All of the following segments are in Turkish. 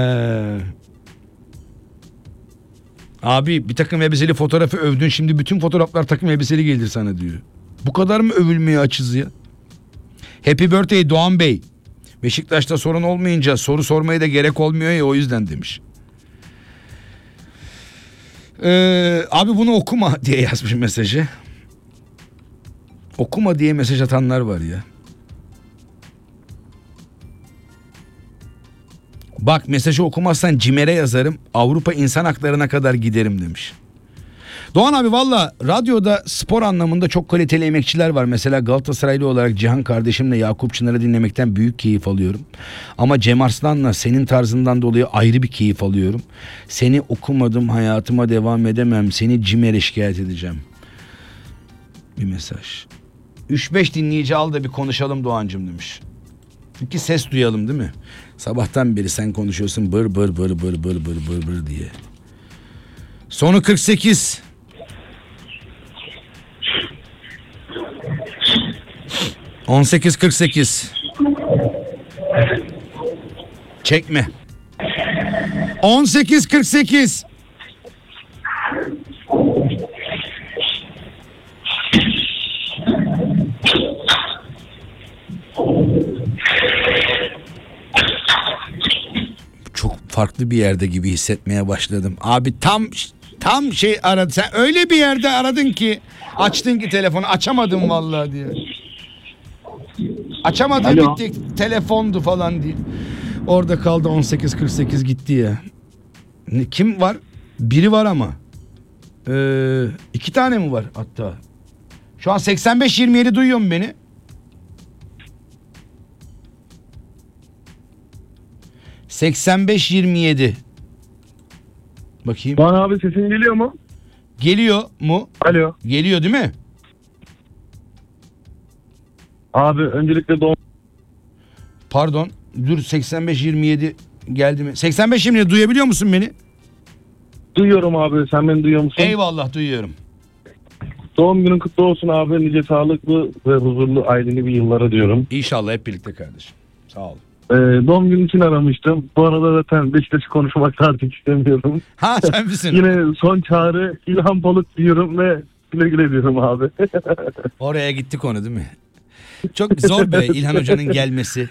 Abi bir takım elbiseli fotoğrafı övdün, şimdi bütün fotoğraflar takım elbiseli gelir sana diyor. Bu kadar mı övülmeye açız ya? Happy birthday Doğan Bey. Beşiktaş'ta sorun olmayınca soru sormaya da gerek olmuyor ya, o yüzden demiş. Abi bunu okuma diye yazmış mesajı. Okuma diye mesaj atanlar var ya. Bak mesajı okumazsan CİMER'e yazarım, Avrupa İnsan Haklarına kadar giderim demiş. Doğan abi valla radyoda spor anlamında çok kaliteli emekçiler var. Mesela Galatasaraylı olarak Cihan kardeşimle Yakup Çınar'ı dinlemekten büyük keyif alıyorum. Ama Cem Arslan'la senin tarzından dolayı ayrı bir keyif alıyorum. Seni okumadım, hayatıma devam edemem, seni CİMER'e şikayet edeceğim. Bir mesaj. 3-5 dinleyici al da bir konuşalım Doğancığım demiş. İki ses duyalım değil mi? Sabahtan beri sen konuşuyorsun bır bır bır bır bır bır bır bır diye. Sonu 48. ...18.48... Çekme. 18.48. Çok farklı bir yerde gibi hissetmeye başladım. Abi tam şey aradı. Sen öyle bir yerde aradın ki, açtın ki telefonu, açamadım vallahi diye. Açamadım, bitti. Telefondu falan diye. Orada kaldı, 18.48 gitti ya. Kim var? Biri var ama. 2 tane mi var hatta? Şu an 85-27 duyuyor mu beni? ...85-27. Bakayım. Bana abi sesin geliyor mu? Geliyor mu? Alo. Geliyor değil mi? Abi öncelikle Pardon. Dur, 85-27 geldi mi? 85-27 duyabiliyor musun beni? duyuyorum abi. Sen beni duyuyor musun? Eyvallah, duyuyorum. Doğum günün kutlu olsun abi. Nice sağlıklı ve huzurlu aileli bir yıllara diyorum. İnşallah hep birlikte kardeşim. Sağ ol. Doğum günü için aramıştım. Bu arada zaten Beşiktaş'ı konuşmak artık istemiyorum. Ha, sen misin? Yine son çağrı İlhan Palut diyorum ve güle güle diyorum abi. Oraya gitti konu değil mi? Çok zor be İlhan Hoca'nın gelmesi.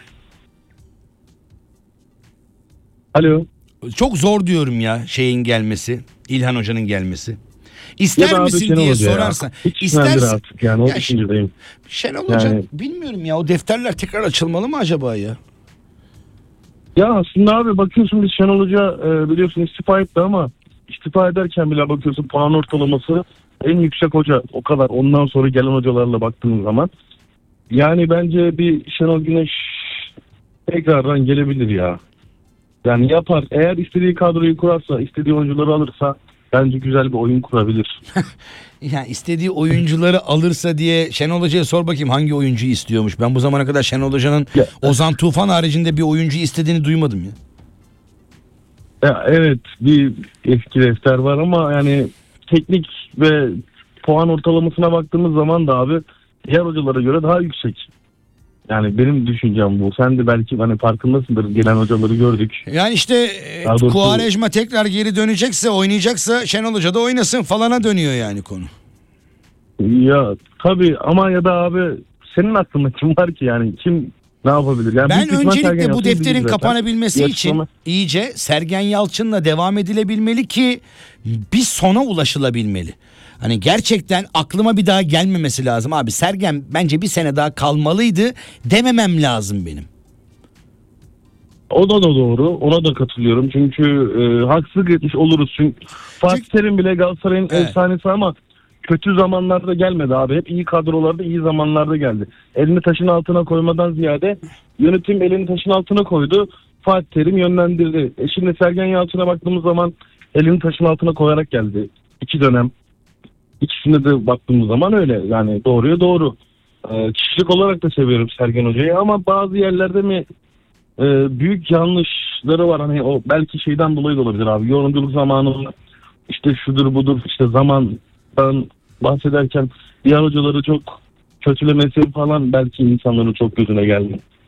Alo. Çok zor diyorum ya şeyin gelmesi. İlhan Hoca'nın gelmesi. İster Ya misin Şenol diye Hoca ya. sorarsan. Hiç İstersin. artık yani o Ya düşüncedeyim. Şenol Hoca Yani- bilmiyorum ya, o defterler tekrar açılmalı mı acaba ya? Ya aslında abi bakıyorsun biz Şenol Hoca biliyorsun istifa etti ama istifa ederken bile bakıyorsun puan ortalaması en yüksek hoca, o kadar. Ondan sonra gelen hocalarla baktığımız zaman. Yani bence bir Şenol Güneş tekrardan gelebilir ya. Yani yapar. Eğer istediği kadroyu kurarsa, istediği oyuncuları alırsa bence güzel bir oyun kurabilir. Yani istediği oyuncuları alırsa diye Şenol Hoca'ya sor bakayım hangi oyuncuyu istiyormuş. Ben bu zamana kadar Şenol Hoca'nın Ozan Tufan haricinde bir oyuncu istediğini duymadım ya. Ya evet, bir eski defter var ama yani teknik ve puan ortalamasına baktığımız zaman da abi diğer hocalara göre daha yüksek. Yani benim düşüncem bu. Sen de belki hani farkındasındır. Gelen hocaları gördük. Yani işte Daha doğrusu- Quaresma tekrar geri dönecekse, oynayacaksa Şenol Hoca da oynasın falana dönüyor yani konu. Ya tabii ama ya da abi senin aklında kim var ki yani kim ne yapabilir? Yani Ben büyük ihtimal Sergen öncelikle bu Yalçın defterin bilir zaten. kapanabilmesi Bir için açıklama- iyice Sergen Yalçın'la devam edilebilmeli ki bir sona ulaşılabilmeli. Hani gerçekten aklıma bir daha gelmemesi lazım abi. Sergen bence bir sene daha kalmalıydı dememem lazım benim. O da doğru. Ona da katılıyorum. Çünkü haksızlık etmiş oluruz. Çünkü Fatih Terim bile Galatasaray'ın Evet. efsanesi ama kötü zamanlarda gelmedi abi. Hep iyi kadrolarda, iyi zamanlarda geldi. Elini taşın altına koymadan ziyade yönetim elini taşın altına koydu. Fatih Terim yönlendirdi. Şimdi Sergen Yalçın'a baktığımız zaman elini taşın altına koyarak geldi. 2 dönem. İkisinde de baktığımız zaman öyle. Yani doğruya doğru. Kişilik olarak da seviyorum Sergen Hoca'yı ama bazı yerlerde mi büyük yanlışları var. Hani o belki şeyden dolayı da olabilir abi. Yorumculuk zamanında işte şudur budur işte zamandan bahsederken diğer hocaları çok kötülemesi falan belki insanların çok gözüne geldi.